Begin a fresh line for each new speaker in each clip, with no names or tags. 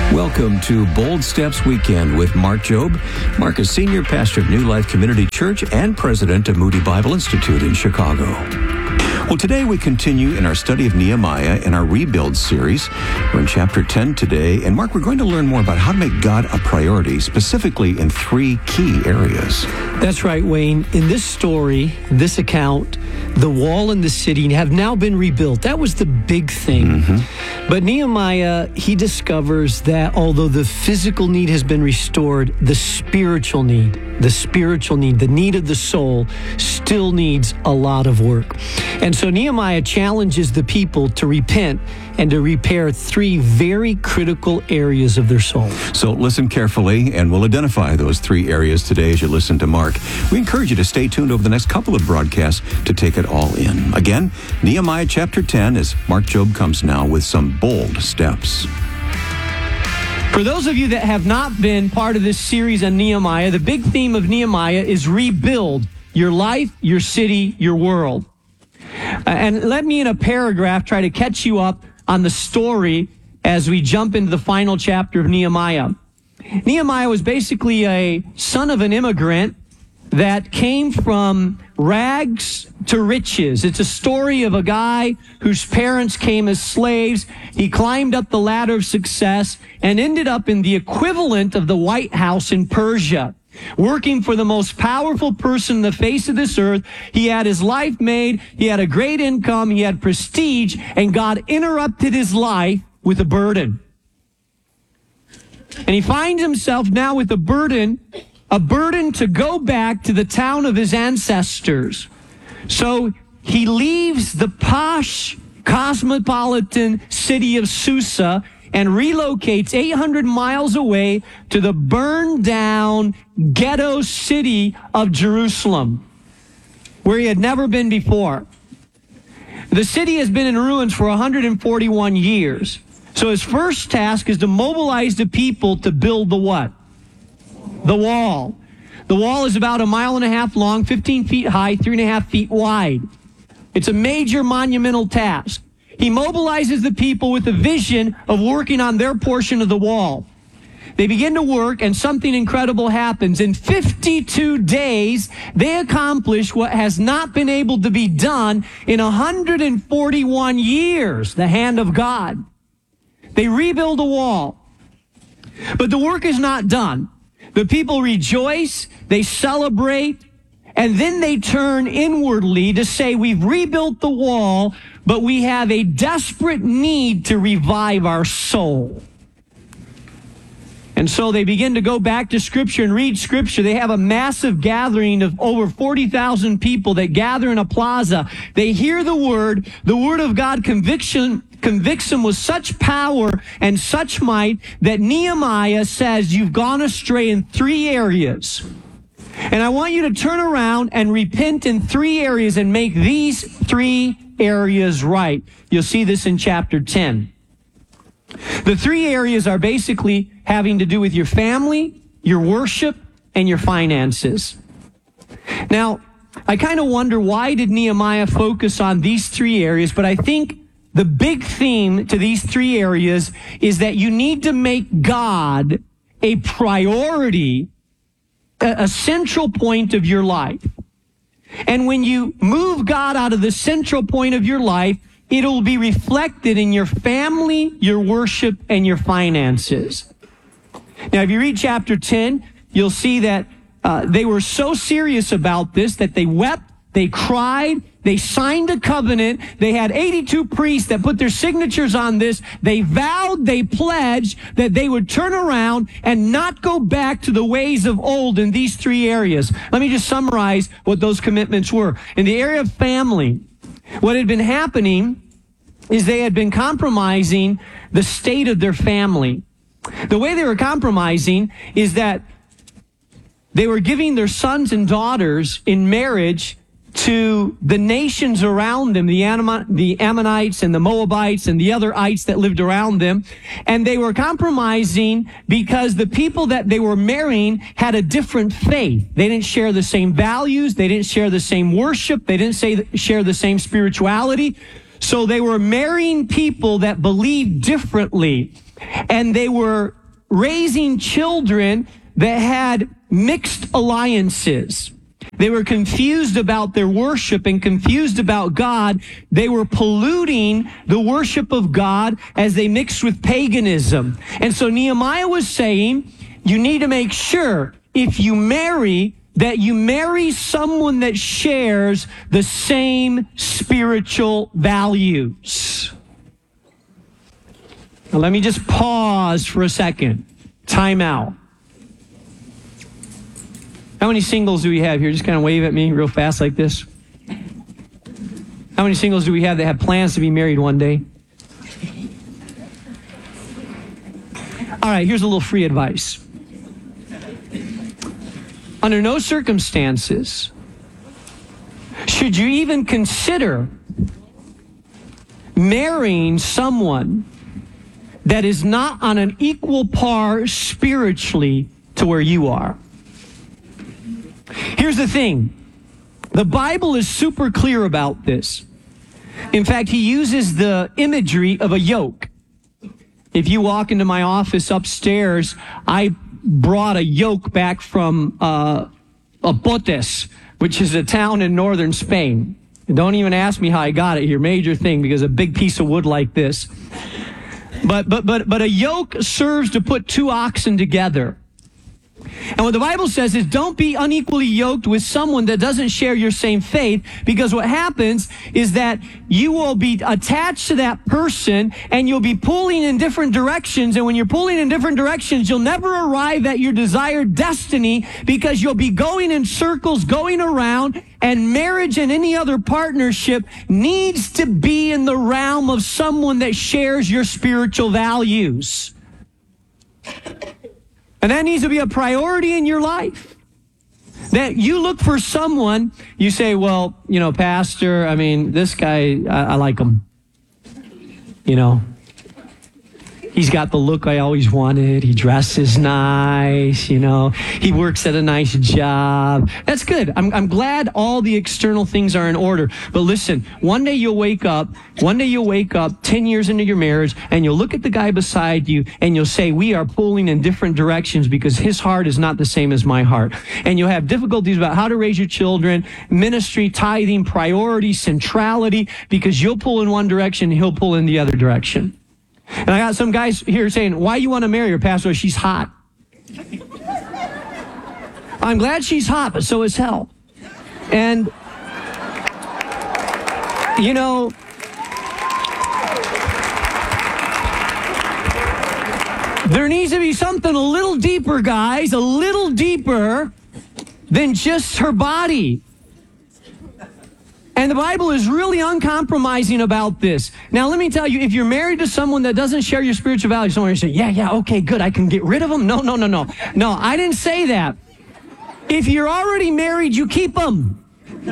Welcome to Bold Steps Weekend with Mark Jobe. Mark is senior pastor of New Life Community Church and president of Moody Bible Institute in Chicago. Well, today we continue in our study of Nehemiah in our Rebuild series. We're in chapter 10 today. And Mark, we're going to learn more about how to make God a priority, specifically in three key areas.
That's right, Wayne. In this story, this account, the wall and the city have now been rebuilt. That was the big thing. But Nehemiah, he discovers that although the physical need has been restored, the spiritual need, the need of the soul still needs a lot of work. And so Nehemiah challenges the people to repent and to repair three very critical areas of their soul.
So listen carefully, and we'll identify those three areas today as you listen to Mark. We encourage you to stay tuned over the next couple of broadcasts to take it all in. Again, Nehemiah chapter 10, as Mark Jobe comes now with some bold steps.
For those of you that have not been part of this series on Nehemiah, the big theme of Nehemiah is rebuild your life, your city, your world. And let me, in a paragraph, try to catch you up on the story as we jump into the final chapter of Nehemiah. Nehemiah was basically a son of an immigrant that came from rags to riches. It's a story of a guy whose parents came as slaves. He climbed up the ladder of success and ended up in the equivalent of the White House in Persia, working for the most powerful person on the face of this earth. He had his life made. He had a great income. He had prestige, and God interrupted his life with a burden. And he finds himself now with a burden to go back to the town of his ancestors. So he leaves the posh, cosmopolitan city of Susa and relocates 800 miles away to the burned down ghetto city of Jerusalem, where he had never been before. The city has been in ruins for 141 years. So his first task is to mobilize the people to build the what? The wall. The wall is about 1.5 miles long, 15 feet high, 3.5 feet wide. It's a major monumental task. He mobilizes the people with a vision of working on their portion of the wall. They begin to work, and something incredible happens. In 52 days, they accomplish what has not been able to be done in 141 years, the hand of God. They rebuild a wall. But the work is not done. The people rejoice, they celebrate, and then they turn inwardly to say, we've rebuilt the wall, but we have a desperate need to revive our soul. And so they begin to go back to Scripture and read Scripture. They have a massive gathering of over 40,000 people that gather in a plaza. They hear the Word of God convicts them with such power and such might that Nehemiah says, you've gone astray in three areas. And I want you to turn around and repent in three areas and make these three areas right. You'll see this in chapter 10. The three areas are basically having to do with your family, your worship, and your finances. Now, I kind of wonder, why did Nehemiah focus on these three areas? But I think the big theme to these three areas is that you need to make God a priority, a central point of your life. And when you move God out of the central point of your life, it'll be reflected in your family, your worship, and your finances. Now, if you read chapter 10, you'll see that they were so serious about this that they wept, they cried, they signed a covenant. They had 82 priests that put their signatures on this. They vowed, they pledged that they would turn around and not go back to the ways of old in these three areas. Let me just summarize what those commitments were. In the area of family, what had been happening is they had been compromising the state of their family. The way they were compromising is that they were giving their sons and daughters in marriage to the nations around them, the Ammonites and the Moabites and the other ites that lived around them. And they were compromising because the people that they were marrying had a different faith. They didn't share the same values. They didn't share the same worship. They didn't share the same spirituality. So they were marrying people that believed differently. And they were raising children that had mixed alliances. They were confused about their worship and confused about God. They were polluting the worship of God as they mixed with paganism. And so Nehemiah was saying, you need to make sure if you marry, that you marry someone that shares the same spiritual values. Now let me just pause for a second. Time out. How many singles do we have here? Just kind of wave at me real fast like this. How many singles do we have that have plans to be married one day? All right, here's a little free advice. Under no circumstances should you even consider marrying someone that is not on an equal par spiritually to where you are. Here's the thing. The Bible is super clear about this. In fact, he uses the imagery of a yoke. If you walk into my office upstairs, I brought a yoke back from Apotes, which is a town in northern Spain. And don't even ask me how I got it here. Major thing, because a big piece of wood like this. But a yoke serves to put two oxen together. And what the Bible says is don't be unequally yoked with someone that doesn't share your same faith, because what happens is that you will be attached to that person and you'll be pulling in different directions. And when you're pulling in different directions, you'll never arrive at your desired destiny, because you'll be going in circles, going around. And marriage and any other partnership needs to be in the realm of someone that shares your spiritual values. And that needs to be a priority in your life. That you look for someone, you say, well, Pastor, I mean, this guy, I like him. He's got the look I always wanted. He dresses nice, He works at a nice job. That's good. I'm glad all the external things are in order. But listen, one day you'll wake up 10 years into your marriage, and you'll look at the guy beside you, and you'll say, we are pulling in different directions because his heart is not the same as my heart. And you'll have difficulties about how to raise your children, ministry, tithing, priority, centrality, because you'll pull in one direction, he'll pull in the other direction. And I got some guys here saying, why you want to marry her, Pastor? She's hot. I'm glad she's hot, but so is hell. And, there needs to be something a little deeper, guys, a little deeper than just her body. And the Bible is really uncompromising about this. Now, let me tell you, if you're married to someone that doesn't share your spiritual values, someone will say, yeah, okay, good, I can get rid of them. No. No, I didn't say that. If you're already married, you keep them.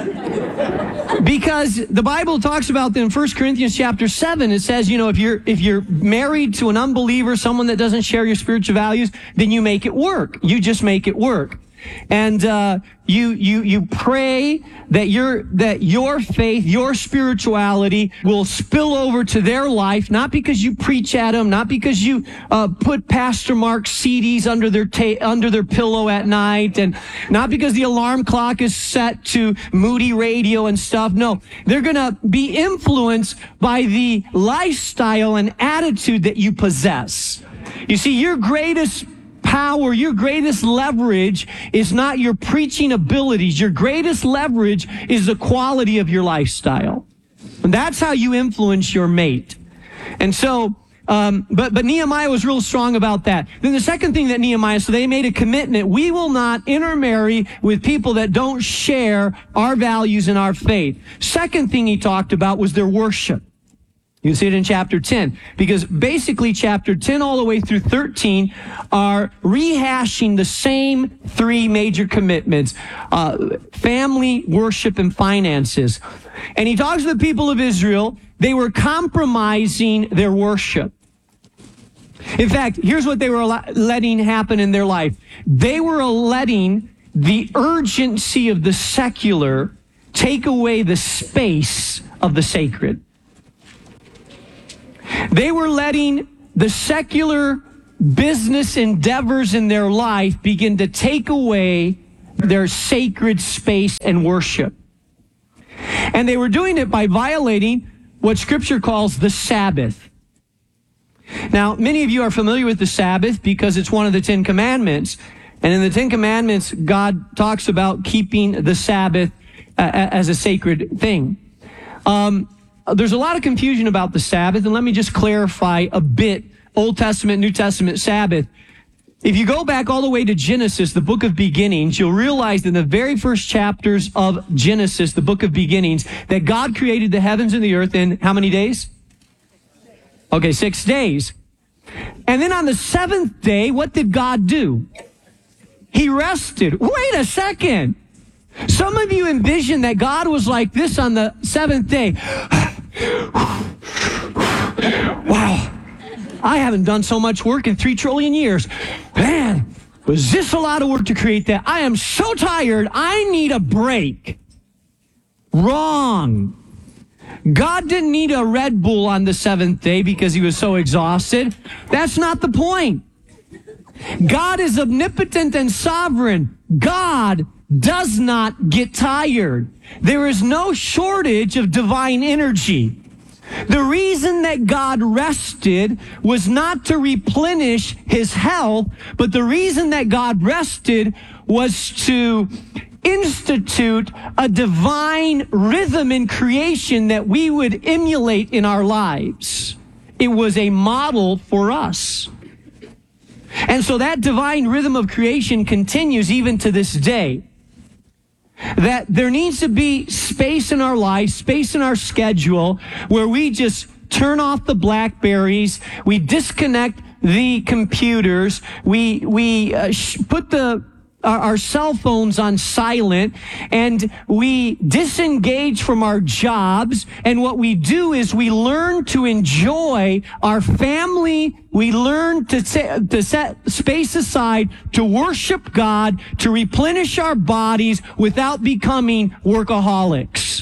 Because the Bible talks about in 1 Corinthians chapter 7, it says, if you're married to an unbeliever, someone that doesn't share your spiritual values, then you make it work. You just make it work. And you pray that your faith, your spirituality will spill over to their life, not because you preach at them, not because you put Pastor Mark's CDs under their pillow at night, and not because the alarm clock is set to Moody Radio and stuff. No, they're going to be influenced by the lifestyle and attitude that you possess. You see, your greatest power, your greatest leverage is not your preaching abilities. Your greatest leverage is the quality of your lifestyle. And that's how you influence your mate. And so, but Nehemiah was real strong about that. Then the second thing that Nehemiah, so they made a commitment. We will not intermarry with people that don't share our values and our faith. Second thing he talked about was their worship. You see it in chapter 10, because basically chapter 10 all the way through 13 are rehashing the same three major commitments: family, worship, and finances. And he talks to the people of Israel. They were compromising their worship. In fact, here's what they were letting happen in their life. They were letting the urgency of the secular take away the space of the sacred. They were letting the secular business endeavors in their life begin to take away their sacred space and worship. And they were doing it by violating what Scripture calls the Sabbath. Now, many of you are familiar with the Sabbath because it's one of the 10 Commandments. And in the 10 Commandments, God talks about keeping the Sabbath as a sacred thing. There's a lot of confusion about the Sabbath, and let me just clarify a bit. Old Testament, New Testament Sabbath. If you go back all the way to Genesis, the book of beginnings, you'll realize in the very first chapters of Genesis, the book of beginnings, that God created the heavens and the earth in how many days? Okay, 6 days. And then on the 7th day, what did God do? He rested. Wait a second. Some of you envision that God was like this on the 7th day. Wow. I haven't done so much work in 3 trillion years. Man, was this a lot of work to create that? I am so tired. I need a break. Wrong. God didn't need a Red Bull on the 7th day because he was so exhausted. That's not the point. God is omnipotent and sovereign. God does not get tired. There is no shortage of divine energy. The reason that God rested was not to replenish his health, but the reason that God rested was to institute a divine rhythm in creation that we would emulate in our lives. It was a model for us. And so that divine rhythm of creation continues even to this day. That there needs to be space in our life, space in our schedule, where we just turn off the Blackberries, we disconnect the computers, we put our cell phones on silent, and we disengage from our jobs. And what we do is we learn to enjoy our family. We learn to set space aside to worship God, to replenish our bodies without becoming workaholics.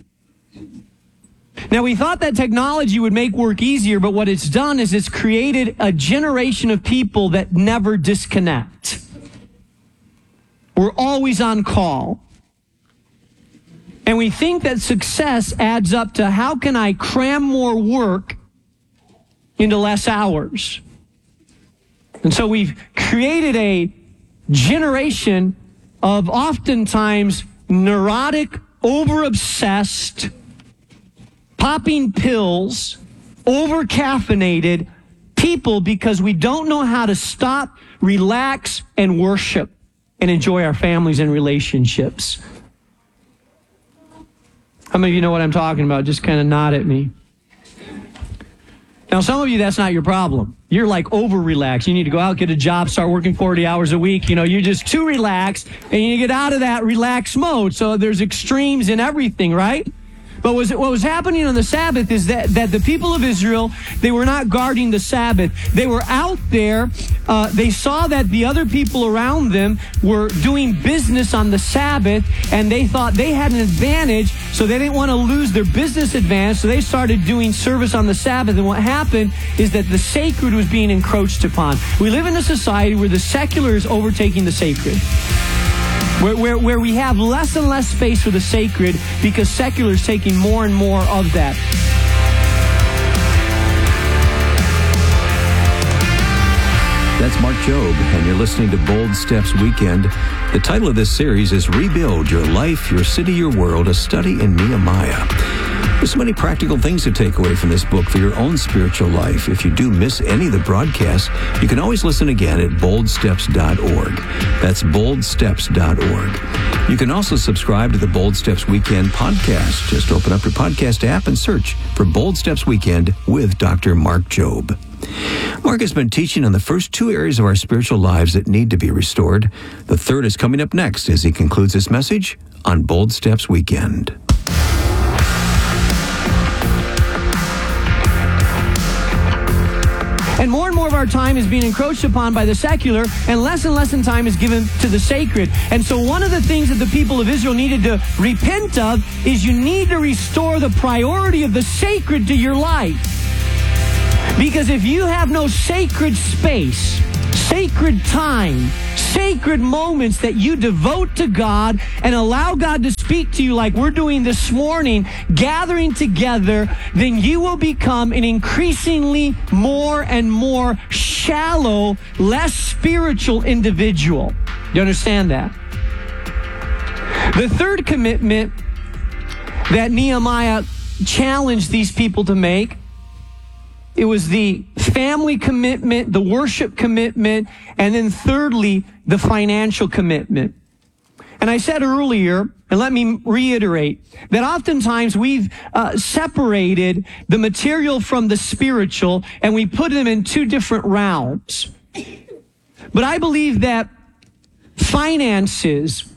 Now, we thought that technology would make work easier, but what it's done is it's created a generation of people that never disconnect. We're always on call. And we think that success adds up to how can I cram more work into less hours? And so we've created a generation of oftentimes neurotic, over-obsessed, popping pills, over-caffeinated people because we don't know how to stop, relax, and worship and enjoy our families and relationships. How many of you know what I'm talking about? Just kind of nod at me. Now, some of you, that's not your problem. You're like over-relaxed. You need to go out, get a job, start working 40 hours a week. You know, you're just too relaxed, and you get out of that relaxed mode. So there's extremes in everything, right? But what was happening on the Sabbath is that the people of Israel, they were not guarding the Sabbath. They were out there. They saw that the other people around them were doing business on the Sabbath, and they thought they had an advantage, so they didn't want to lose their business advantage, so they started doing service on the Sabbath. And what happened is that the sacred was being encroached upon. We live in a society where the secular is overtaking the sacred. Where we have less and less space for the sacred because secular is taking more and more of that.
That's Mark Jobe, and you're listening to Bold Steps Weekend. The title of this series is Rebuild Your Life, Your City, Your World, a study in Nehemiah. There's so many practical things to take away from this book for your own spiritual life. If you do miss any of the broadcasts, you can always listen again at boldsteps.org. That's boldsteps.org. You can also subscribe to the Bold Steps Weekend podcast. Just open up your podcast app and search for Bold Steps Weekend with Dr. Mark Jobe. Mark has been teaching on the first 2 areas of our spiritual lives that need to be restored. The third is coming up next as he concludes this message on Bold Steps Weekend.
And more of our time is being encroached upon by the secular, and less time is given to the sacred. And so one of the things that the people of Israel needed to repent of is you need to restore the priority of the sacred to your life. Because if you have no sacred space, sacred time, sacred moments that you devote to God and allow God to speak to you like we're doing this morning, gathering together, then you will become an increasingly more and more shallow, less spiritual individual. You understand that? The third commitment that Nehemiah challenged these people to make, it was the family commitment, the worship commitment, and then thirdly, the financial commitment. And I said earlier, and let me reiterate, that oftentimes we've separated the material from the spiritual, and we put them in two different realms. But I believe that finances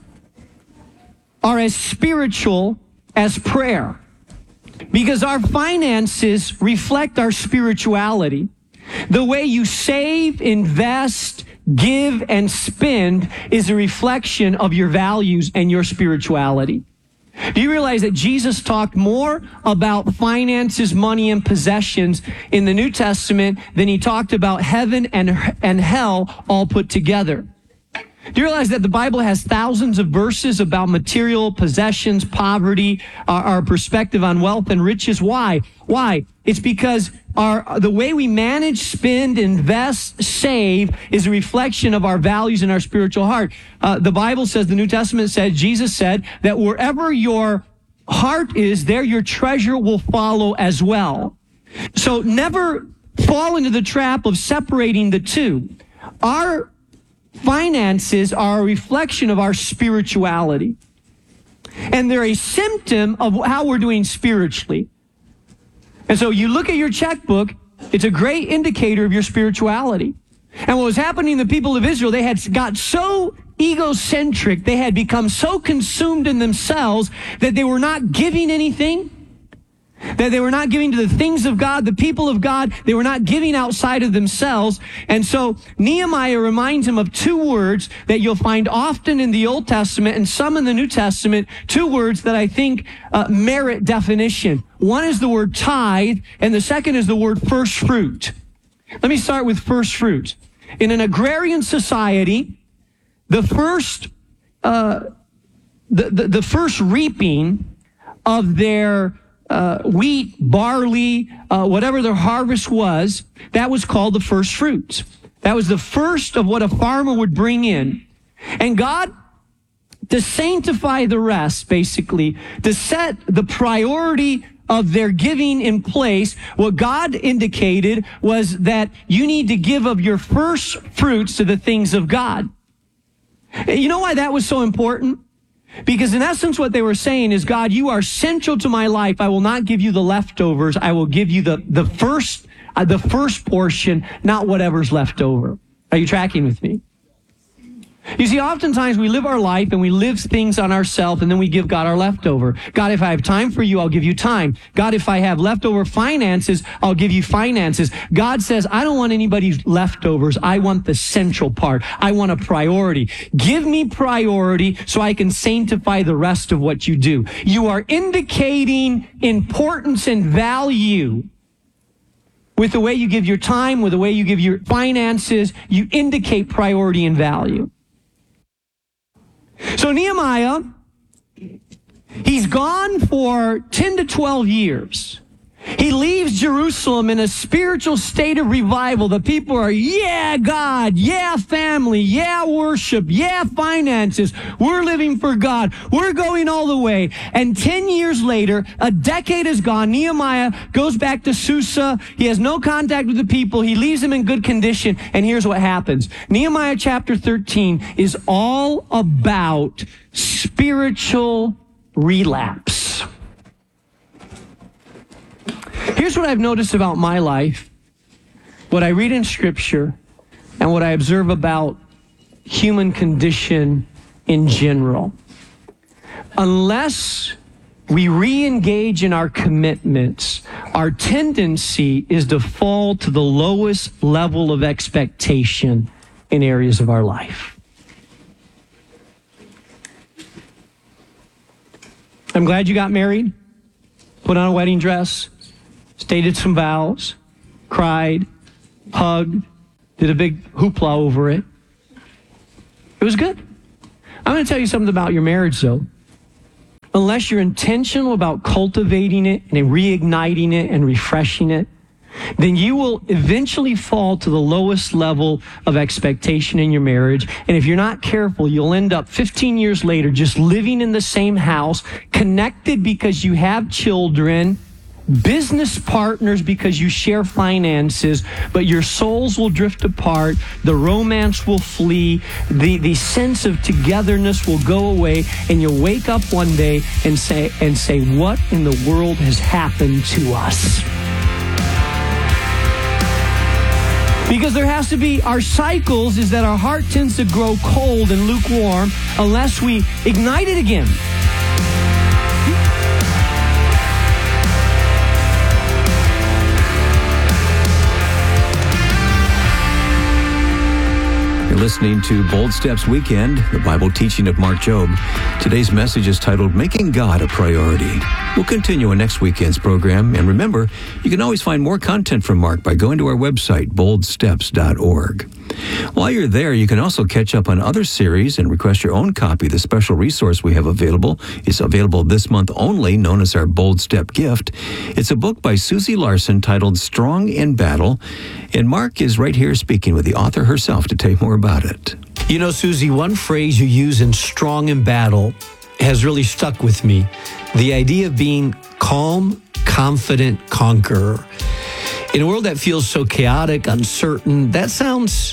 are as spiritual as prayer. Because our finances reflect our spirituality. The way you save, invest, give, and spend is a reflection of your values and your spirituality. Do you realize that Jesus talked more about finances, money, and possessions in the New Testament than he talked about heaven and hell all put together? Do you realize that the Bible has thousands of verses about material possessions, poverty, our perspective on wealth and riches? Why? Why? It's because the way we manage, spend, invest, save is a reflection of our values and our spiritual heart. The Bible says, the New Testament said, Jesus said that wherever your heart is, there your treasure will follow as well. So never fall into the trap of separating the two. Our finances are a reflection of our spirituality. And they're a symptom of how we're doing spiritually. And so you look at your checkbook, it's a great indicator of your spirituality. And what was happening to the people of Israel, they had got so egocentric, they had become so consumed in themselves that they were not giving anything, that they were not giving to the things of God, the people of God. They were not giving outside of themselves. And so Nehemiah reminds him of two words that you'll find often in the Old Testament and some in the New Testament, two words that I think merit definition. One is the word tithe, and the second is the word first fruit. Let me start with first fruit. In an agrarian society, the first reaping of their wheat, barley, whatever their harvest was, that was called the first fruits. That was the first of what a farmer would bring in. And God, to sanctify the rest, basically, to set the priority of their giving in place, what God indicated was that you need to give of your first fruits to the things of God. You know why that was so important? Because in essence, what they were saying is, God, you are central to my life. I will not give you the leftovers. I will give you the first portion, not whatever's left over. Are you tracking with me? You see, oftentimes we live our life and we live things on ourselves and then we give God our leftover. God, if I have time for you, I'll give you time. God, if I have leftover finances, I'll give you finances. God says, I don't want anybody's leftovers. I want the central part. I want a priority. Give me priority so I can sanctify the rest of what you do. You are indicating importance and value with the way you give your time, with the way you give your finances. You indicate priority and value. So Nehemiah, he's gone for 10 to 12 years. He leaves Jerusalem in a spiritual state of revival. The people are, yeah, God, yeah, family, yeah, worship, yeah, finances. We're living for God. We're going all the way. And 10 years later, a decade has gone. Nehemiah goes back to Susa. He has no contact with the people. He leaves them in good condition. And here's what happens. Nehemiah chapter 13 is all about spiritual relapse. Here's what I've noticed about my life, what I read in Scripture, and what I observe about human condition in general. Unless we re-engage in our commitments, our tendency is to fall to the lowest level of expectation in areas of our life. I'm glad you got married, put on a wedding dress, stated some vows. cried, hugged, did a big hoopla over it. It was good. I'm going to tell you something about your marriage, though. Unless you're intentional about cultivating it and reigniting it and refreshing it, then you will eventually fall to the lowest level of expectation in your marriage. And if you're not careful, you'll end up 15 years later just living in the same house, connected because you have children, business partners because you share finances, but your souls will drift apart, the romance will flee, the sense of togetherness will go away, and you'll wake up one day and say, what in the world has happened to us? Because there has to be, our cycles is that our heart tends to grow cold and lukewarm unless we ignite it again.
You're listening to Bold Steps Weekend, the Bible teaching of Mark Jobe. Today's message is titled, Making God a Priority. We'll continue on next weekend's program. And remember, you can always find more content from Mark by going to our website, boldsteps.org. While you're there, you can also catch up on other series and request your own copy. The special resource we have available is available this month only, known as our Bold Step Gift. It's a book by Susie Larson titled Strong in Battle, and Mark is right here speaking with the author herself to tell you more about it.
You know, Susie, one phrase you use in Strong in Battle has really stuck with me. The idea of being calm, confident conqueror. In a world that feels so chaotic, uncertain, that sounds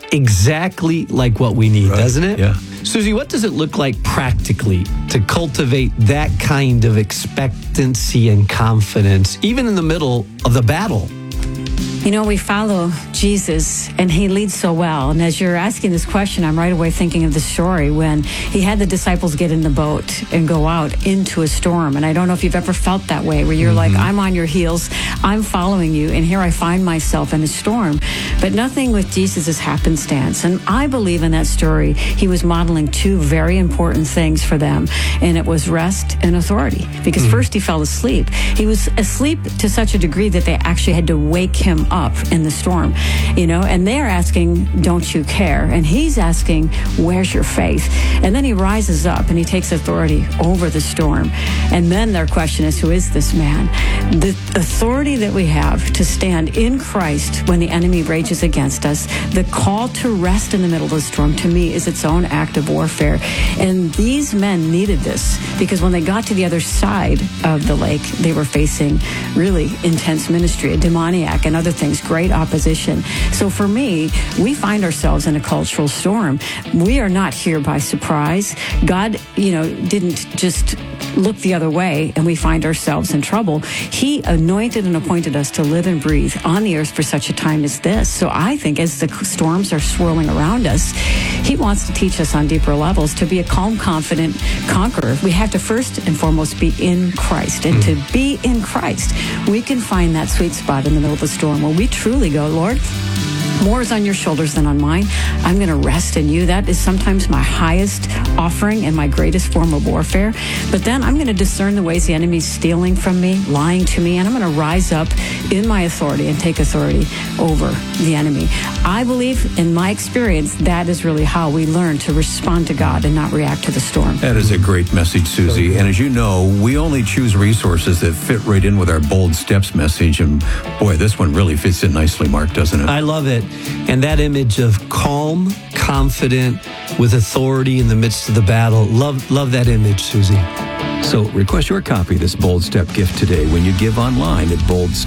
exactly like what we need, doesn't it?
Yeah.
Susie, what does it look like practically to cultivate that kind of expectancy and confidence, even in the middle of the battle?
You know, we follow Jesus, and he leads so well. And as you're asking this question, I'm right away thinking of the story when he had the disciples get in the boat and go out into a storm. And I don't know if you've ever felt that way, where you're like, I'm on your heels, I'm following you, and here I find myself in a storm. But nothing with Jesus is happenstance. And I believe in that story, he was modeling two very important things for them, and it was rest and authority. Because first he fell asleep. He was asleep to such a degree that they actually had to wake him up in the storm, you know, and they're asking, don't you care? And he's asking, where's your faith? And then he rises up and he takes authority over the storm. And then their question is, who is this man? The authority that we have to stand in Christ when the enemy rages against us, the call to rest in the middle of the storm, to me, is its own act of warfare. And these men needed this because when they got to the other side of the lake, they were facing really intense ministry, a demoniac and other things, great opposition. So for me, we find ourselves in a cultural storm. We are not here by surprise. God, didn't just look the other way and we find ourselves in trouble. He anointed and appointed us to live and breathe on the earth for such a time as this. So I think as the storms are swirling around us, he wants to teach us on deeper levels to be a calm, confident conqueror. We have to first and foremost be in Christ. And to be in Christ, we can find that sweet spot in the middle of the storm where we truly go, Lord, more is on your shoulders than on mine. I'm going to rest in you. That is sometimes my highest offering and my greatest form of warfare. But then I'm going to discern the ways the enemy's stealing from me, lying to me, and I'm going to rise up in my authority and take authority over the enemy. I believe, in my experience, that is really how we learn to respond to God and not react to the storm.
That is a great message, Susie. And as you know, we only choose resources that fit right in with our Bold Steps message. And boy, this one really fits in nicely, Mark, doesn't it?
I love it. And that image of calm, confident, with authority in the midst of the battle. Love that image, Susie.
So request your copy of this Bold Step gift today when you give online at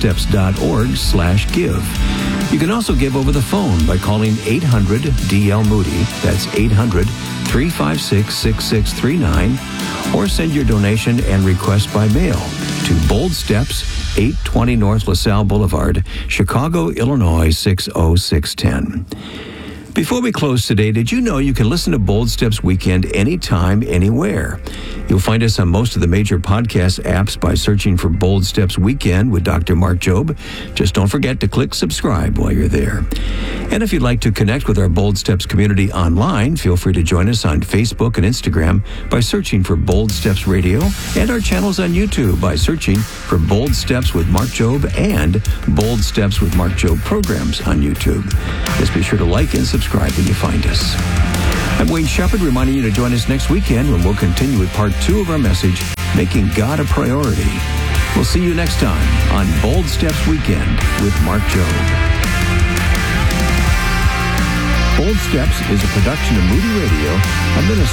boldsteps.org/give. You can also give over the phone by calling 800-DL-MOODY. That's 800-356-6639. Or send your donation and request by mail to Bold Steps, 820 North LaSalle Boulevard, Chicago, Illinois, 60610. Before we close today, did you know you can listen to Bold Steps Weekend anytime, anywhere? You'll find us on most of the major podcast apps by searching for Bold Steps Weekend with Dr. Mark Jobe. Just don't forget to click subscribe while you're there. And if you'd like to connect with our Bold Steps community online, feel free to join us on Facebook and Instagram by searching for Bold Steps Radio, and our channels on YouTube by searching for Bold Steps with Mark Jobe and Bold Steps with Mark Jobe programs on YouTube. Just be sure to like and subscribe when you find us. I'm Wayne Shepherd, reminding you to join us next weekend when we'll continue with part 2 of our message, Making God a Priority. We'll see you next time on Bold Steps Weekend with Mark Jobe. Bold Steps is a production of Moody Radio, a ministry